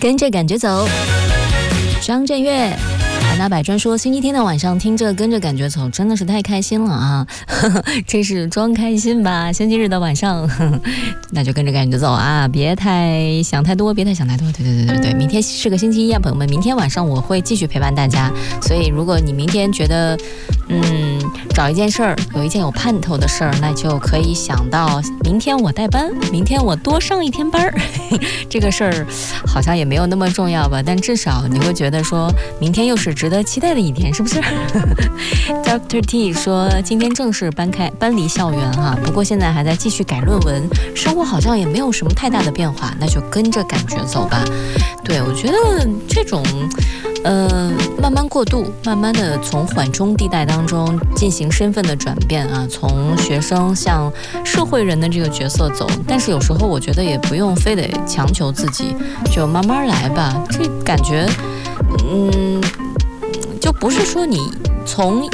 跟着感觉走。张震岳安娜百川说，星期天的晚上听着跟着感觉走真的是太开心了啊！这是装开心吧？星期日的晚上，那就跟着感觉走啊！别太想太多，别太想太多。对，明天是个星期一啊，朋友们，明天晚上我会继续陪伴大家。所以如果你明天觉得找一件事儿，有一件有盼头的事儿，那就可以想到明天我带班，明天我多上一天班儿。这个事儿好像也没有那么重要吧，但至少你会觉得说明天又是值得期待的一天，是不是？ Dr. T 说今天正式搬离校园哈，不过现在还在继续改论文，生活好像也没有什么太大的变化，那就跟着感觉走吧。对，我觉得这种慢慢过渡，慢慢的从缓冲地带当中进行身份的转变啊，从学生向社会人的这个角色走。但是有时候我觉得也不用非得强求自己，就慢慢来吧。这感觉就不是说你从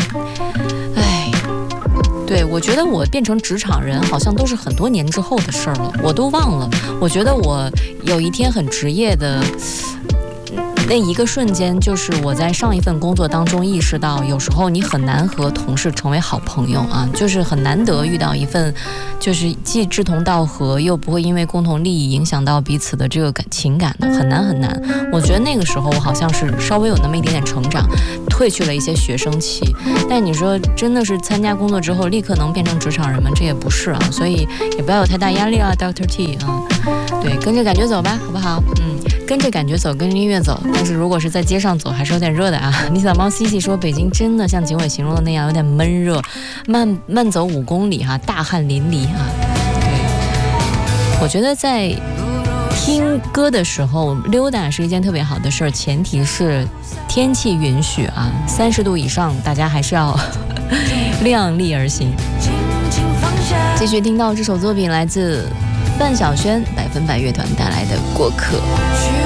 对，我觉得我变成职场人好像都是很多年之后的事儿了，我都忘了。我觉得我有一天很职业的那一个瞬间，就是我在上一份工作当中意识到，有时候你很难和同事成为好朋友啊，就是很难得遇到一份就是既志同道合又不会因为共同利益影响到彼此的这个情感的，很难。我觉得那个时候我好像是稍微有那么一点点成长，褪去了一些学生气。但你说真的是参加工作之后立刻能变成职场人吗？这也不是啊，所以也不要有太大压力啊 Dr. T 啊。对，跟着感觉走吧，好不好？跟着感觉走，跟着音乐走。但是如果是在街上走，还是有点热的啊。你小猫西西说，北京真的像景伟形容的那样，有点闷热，慢走5公里哈，大汗淋漓啊。对，我觉得在听歌的时候溜达是一件特别好的事儿，前提是天气允许啊，30度以上，大家还是要量力而行。继续听到这首作品来自范晓萱100%乐团带来的《过客》。